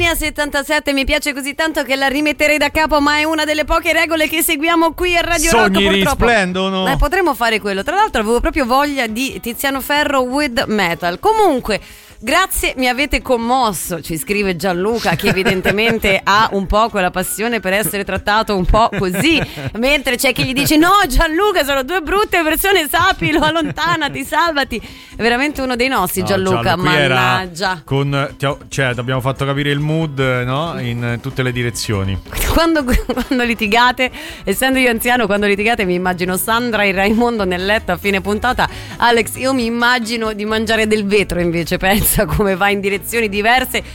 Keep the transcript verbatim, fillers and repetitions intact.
Linea settantasette mi piace così tanto che la rimetterei da capo, ma è una delle poche regole che seguiamo qui a Radio Rock. Sogni purtroppo risplendono. Eh, potremmo fare quello. Tra l'altro avevo proprio voglia di Tiziano Ferro with metal. Comunque, grazie, mi avete commosso, ci scrive Gianluca, che evidentemente ha un po' quella passione per essere trattato un po' così, mentre c'è chi gli dice no Gianluca, sono due brutte persone, sappilo, allontanati, salvati. È veramente uno dei nostri, no, Gianluca, Gianlu, mannaggia. Con, cioè, ti abbiamo fatto capire il mood, no? In tutte le direzioni. Quando, quando litigate, essendo io anziano, quando litigate mi immagino Sandra e Raimondo nel letto a fine puntata. Alex, io mi immagino di mangiare del vetro invece, pensa come va in direzioni diverse.